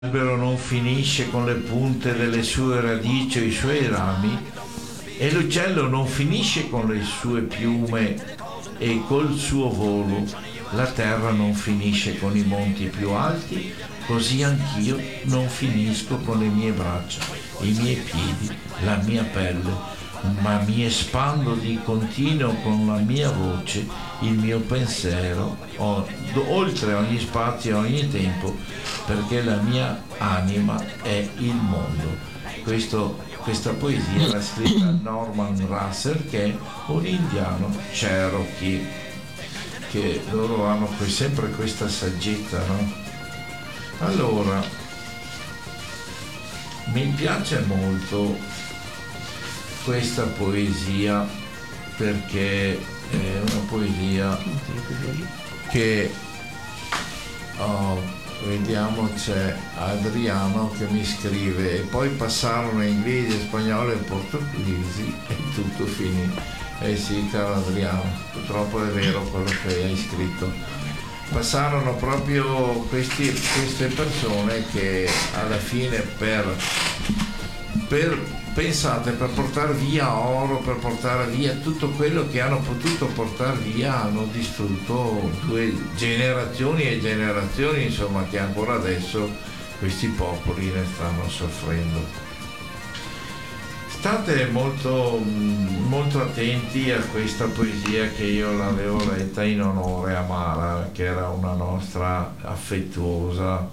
L'albero non finisce con le punte delle sue radici o i suoi rami, e l'uccello non finisce con le sue piume e col suo volo. La terra non finisce con i monti più alti, così anch'io non finisco con le mie braccia, i miei piedi, la mia pelle, ma mi espando di continuo con la mia voce, il mio pensiero, oltre ogni spazio e ogni tempo, perché la mia anima è il mondo. Questa poesia l'ha scritta Norman Russell, che è un indiano Cherokee, che loro hanno sempre questa saggezza, no? Allora, mi piace molto questa poesia perché è una poesia che vediamo, c'è Adriano che mi scrive: e poi passarono inglesi, spagnoli e portoghesi e tutto finì. Eh sì, caro Adriano, purtroppo è vero quello che hai scritto. Passarono proprio queste persone che alla fine pensate, per portare via oro, per portare via tutto quello che hanno potuto portare via, hanno distrutto 2 generazioni e generazioni, insomma, che ancora adesso questi popoli ne stanno soffrendo. State molto, molto attenti a questa poesia, che io l'avevo letta in onore a Mara, che era una nostra affettuosa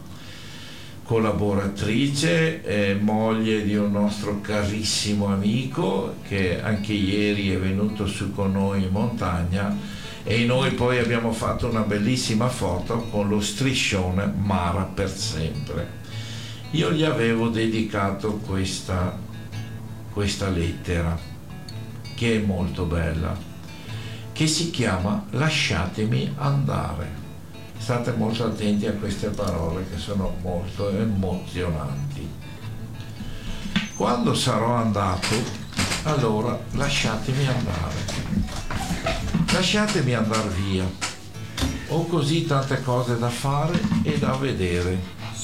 collaboratrice, moglie di un nostro carissimo amico che anche ieri è venuto su con noi in montagna, e noi poi abbiamo fatto una bellissima foto con lo striscione Mara per sempre. Io gli avevo dedicato questa lettera, che è molto bella, che si chiama Lasciatemi andare. State molto attenti a queste parole, che sono molto emozionanti. Quando sarò andato, allora lasciatemi andare via. Ho così tante cose da fare e da vedere.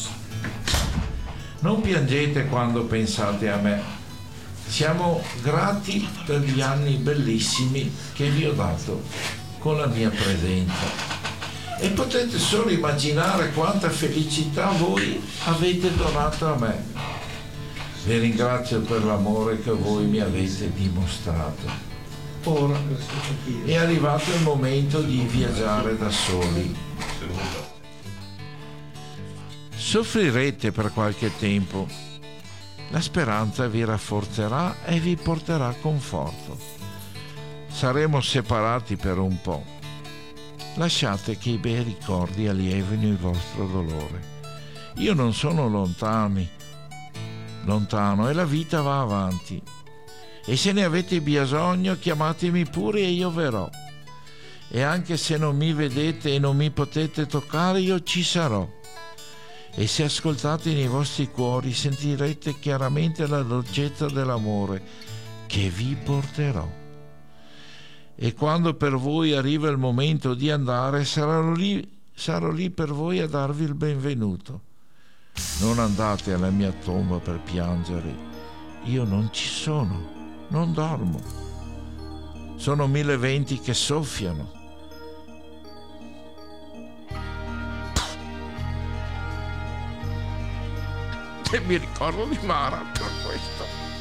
Non piangete quando pensate a me. Siamo grati per gli anni bellissimi che vi ho dato con la mia presenza. E potete solo immaginare quanta felicità voi avete donato a me. Vi ringrazio per l'amore che voi mi avete dimostrato. Ora è arrivato il momento di viaggiare da soli. Soffrirete per qualche tempo. La speranza vi rafforzerà e vi porterà conforto. Saremo separati per un po'. Lasciate che i bei ricordi allievino il vostro dolore. Io non sono lontano e la vita va avanti. E se ne avete bisogno, chiamatemi pure e io verrò. E anche se non mi vedete e non mi potete toccare, io ci sarò. E se ascoltate nei vostri cuori, sentirete chiaramente la dolcezza dell'amore che vi porterò. E quando per voi arriva il momento di andare, sarò lì per voi a darvi il benvenuto. Non andate alla mia tomba per piangere. Io non ci sono, non dormo. Sono 1000 venti che soffiano. E mi ricordo di Mara per questo.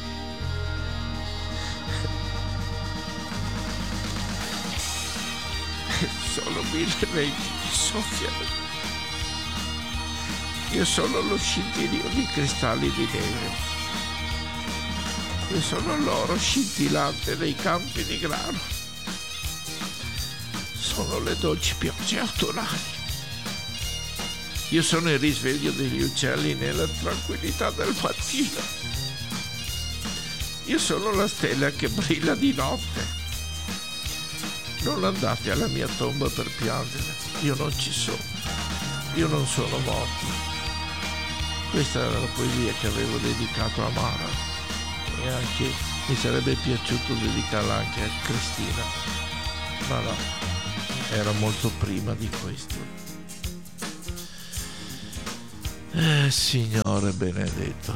Sono 1000 venti che soffiano. Io sono lo scintillio di cristalli di neve. Io sono l'oro scintillante dei campi di grano. Sono le dolci piogge autunnali. Io sono il risveglio degli uccelli nella tranquillità del mattino. Io sono la stella che brilla di notte. Non andate alla mia tomba per piangere. Io non ci sono. Io non sono morto. Questa era la poesia che avevo dedicato a Mara. E anche mi sarebbe piaciuto dedicarla anche a Cristina. Ma no, era molto prima di questo. Signore benedetto,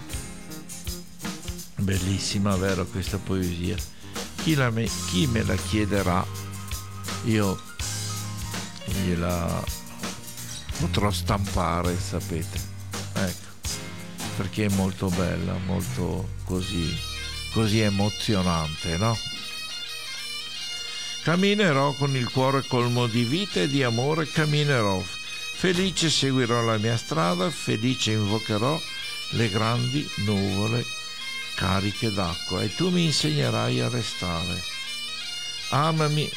bellissima, vero, questa poesia. Chi me la chiederà, io gliela potrò stampare, sapete, ecco, perché è molto bella, molto così emozionante, no? Camminerò con il cuore colmo di vita e di amore, camminerò. Felice seguirò la mia strada, felice invocherò le grandi nuvole cariche d'acqua e tu mi insegnerai a restare. Amami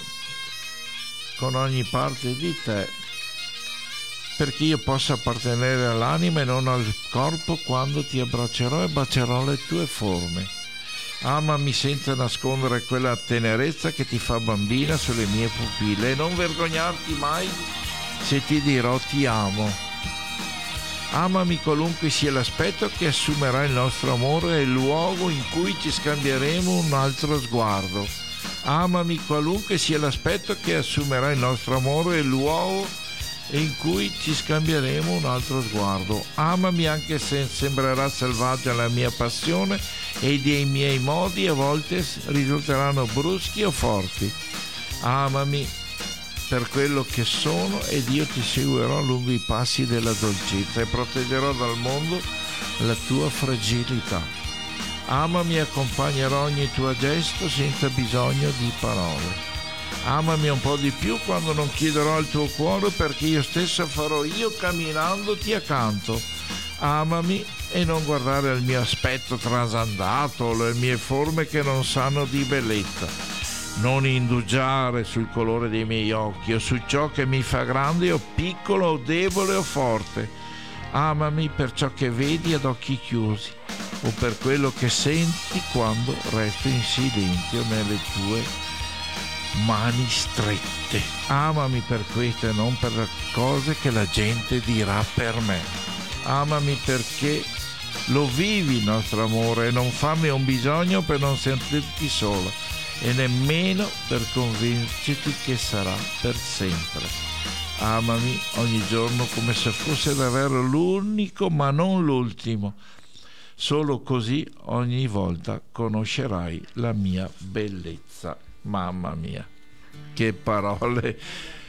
con ogni parte di te, perché io possa appartenere all'anima e non al corpo quando ti abbraccerò e bacerò le tue forme. Amami senza nascondere quella tenerezza che ti fa bambina sulle mie pupille e non vergognarti mai se ti dirò ti amo. Amami qualunque sia l'aspetto che assumerà il nostro amore e il luogo in cui ci scambieremo un altro sguardo. Amami qualunque sia l'aspetto che assumerà il nostro amore e il luogo in cui ci scambieremo un altro sguardo. Amami anche se sembrerà selvaggia la mia passione ed i miei modi a volte risulteranno bruschi o forti. Amami per quello che sono ed io ti seguirò lungo i passi della dolcezza e proteggerò dal mondo la tua fragilità. Amami e accompagnerò ogni tuo gesto senza bisogno di parole. Amami un po' di più quando non chiederò il tuo cuore, perché io stesso farò io camminandoti accanto. Amami e non guardare al mio aspetto trasandato o le mie forme che non sanno di bellezza. Non indugiare sul colore dei miei occhi o su ciò che mi fa grande o piccolo o debole o forte. Amami per ciò che vedi ad occhi chiusi o per quello che senti quando resto in silenzio nelle tue mani strette. Amami per questo e non per le cose che la gente dirà per me. Amami perché lo vivi il nostro amore e non farne un bisogno per non sentirti sola e nemmeno per convincerti che sarà per sempre. Amami ogni giorno come se fosse davvero l'unico ma non l'ultimo. Solo così ogni volta conoscerai la mia bellezza. Mamma mia, che parole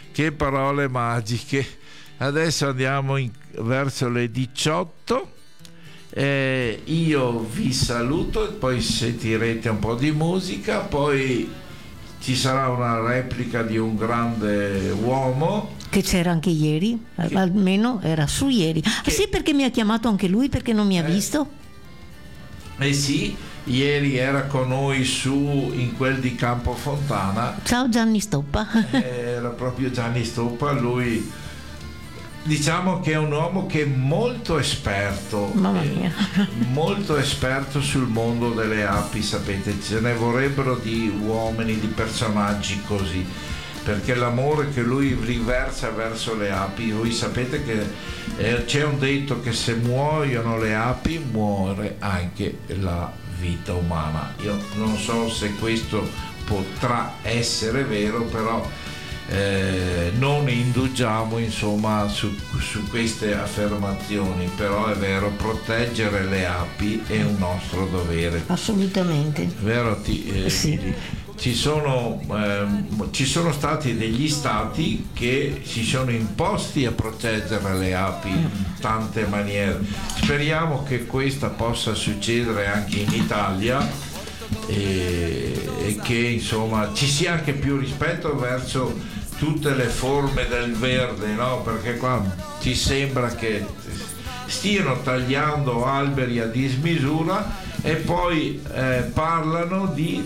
magiche. Adesso andiamo verso le 18. Io vi saluto, poi sentirete un po' di musica, poi ci sarà una replica di un grande uomo che c'era anche ieri, almeno era su ieri. Sì, perché mi ha chiamato anche lui, perché non mi ha visto? Sì, ieri era con noi su in quel di Campofontana. Ciao Gianni Stoppa. Era proprio Gianni Stoppa, lui diciamo che è un uomo che è molto esperto. Mamma mia. Molto esperto sul mondo delle api, sapete, ce ne vorrebbero di uomini, di personaggi così, perché l'amore che lui riversa verso le api, voi sapete che c'è un detto che se muoiono le api muore anche la vita umana. Io non so se questo potrà essere vero, però non indugiamo insomma su queste affermazioni, però è vero, proteggere le api è un nostro dovere. Assolutamente. Vero? Sì. Ci sono stati degli stati che si sono imposti a proteggere le api in tante maniere. Speriamo che questa possa succedere anche in Italia e che insomma ci sia anche più rispetto verso tutte le forme del verde, no? Perché qua ci sembra che stiano tagliando alberi a dismisura e poi parlano di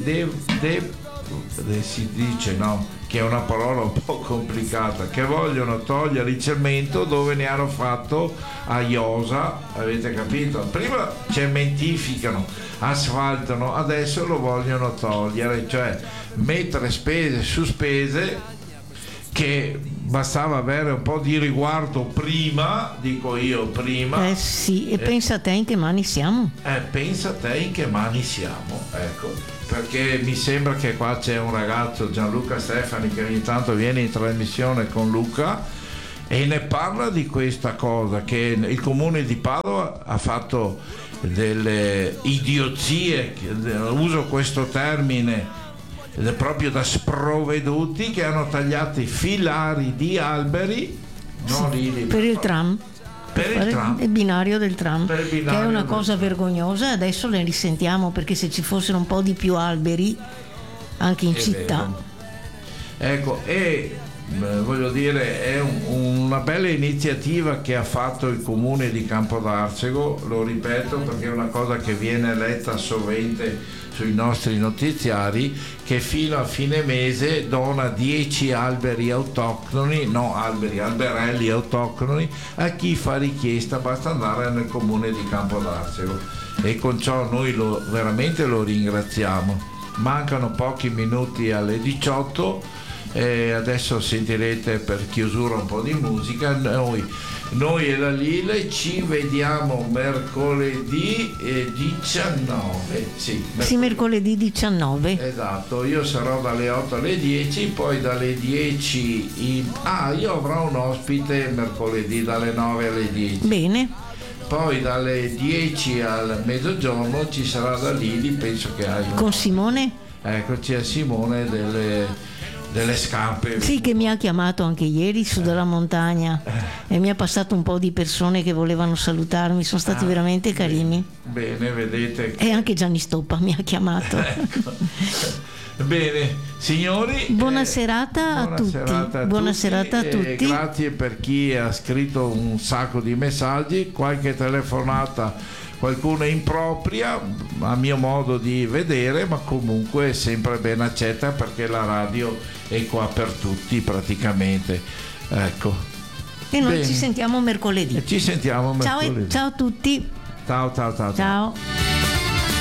si dice, no, che è una parola un po' complicata, che vogliono togliere il cemento dove ne hanno fatto a Iosa, avete capito? Prima cementificano, asfaltano, adesso lo vogliono togliere, cioè mettere spese su spese che bastava avere un po' di riguardo prima, dico io prima. Sì, e pensa a te in che mani siamo. Pensa a te in che mani siamo, ecco, perché mi sembra che qua c'è un ragazzo, Gianluca Stefani, che ogni tanto viene in trasmissione con Luca e ne parla di questa cosa, che il comune di Padova ha fatto delle idiozie, uso questo termine proprio da sprovveduti, che hanno tagliato i filari di alberi per il tram. Il binario del tram, che è una cosa vergognosa. Adesso ne risentiamo, perché se ci fossero un po' di più alberi anche in città. Ecco, e voglio dire, è una bella iniziativa che ha fatto il comune di Campodarsego, lo ripeto perché è una cosa che viene letta sovente sui nostri notiziari, che fino a fine mese dona 10 alberi autoctoni, alberelli autoctoni, a chi fa richiesta. Basta andare nel comune di Campodarsego, e con ciò noi veramente lo ringraziamo. Mancano pochi minuti alle 18 e adesso sentirete per chiusura un po' di musica. Noi e la Lille ci vediamo mercoledì 19. Sì, mercoledì 19. Esatto, io sarò dalle 8 alle 10, poi dalle 10 io avrò un ospite mercoledì dalle 9 alle 10. Bene. Poi dalle 10 al mezzogiorno ci sarà da Lili, penso che hai con Simone? Ecco, c'è Simone delle scarpe. Sì, che mi ha chiamato anche ieri su dalla montagna e mi ha passato un po' di persone che volevano salutarmi, sono stati veramente carini. Bene, vedete. E anche Gianni Stoppa mi ha chiamato. Ecco. Bene, signori. Buona serata a tutti. Buona serata a tutti. Grazie per chi ha scritto un sacco di messaggi, qualche telefonata, qualcuna impropria a mio modo di vedere, ma comunque sempre ben accetta, perché la radio è qua per tutti praticamente. Ecco. E noi ci sentiamo mercoledì. Ciao a tutti. Ciao.